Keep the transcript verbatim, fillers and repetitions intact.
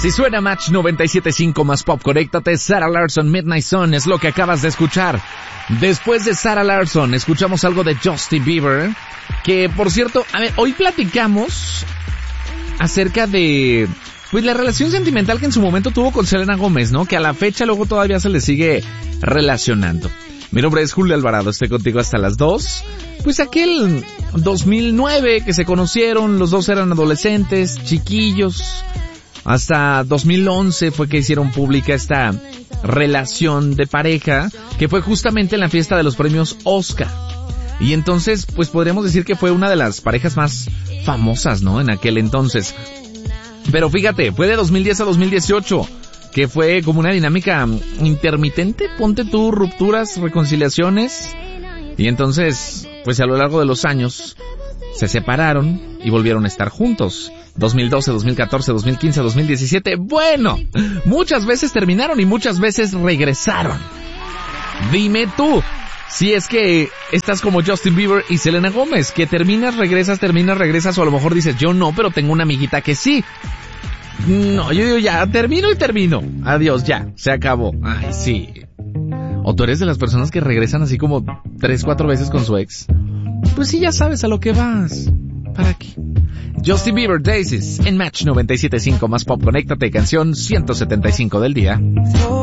Así suena Match noventa y siete punto cinco más pop. Conéctate. Sarah Larsson, Midnight Sun es lo que acabas de escuchar. Después de Sarah Larsson, escuchamos algo de Justin Bieber, que por cierto, a ver, hoy platicamos acerca de, pues, la relación sentimental que en su momento tuvo con Selena Gómez, ¿no? Que a la fecha luego todavía se le sigue relacionando. Mi nombre es Julio Alvarado, estoy contigo hasta las dos. Pues aquel dos mil nueve que se conocieron, los dos eran adolescentes, chiquillos. Hasta dos mil once fue que hicieron pública esta relación de pareja, que fue justamente en la fiesta de los premios Oscar. Y entonces, pues podríamos decir que fue una de las parejas más famosas, ¿no? En aquel entonces. Pero fíjate, fue de dos mil diez a dos mil dieciocho, que fue como una dinámica intermitente. Ponte tú, rupturas, reconciliaciones. Y entonces, pues a lo largo de los años, se separaron y volvieron a estar juntos. dos mil doce, dos mil catorce, dos mil quince, dos mil diecisiete. Bueno, muchas veces terminaron y muchas veces regresaron. Dime tú, si es que estás como Justin Bieber y Selena Gómez, que terminas, regresas, terminas, regresas, o a lo mejor dices, yo no, pero tengo una amiguita que sí. No, yo digo, ya, termino y termino. Adiós, ya, se acabó. Ay, sí. O tú eres de las personas que regresan así como tres, cuatro veces con su ex. Pues sí, ya sabes a lo que vas. ¿Para qué? Justin Bieber, Daisies, en Match noventa y siete punto cinco más pop. Conéctate, canción ciento setenta y cinco del día.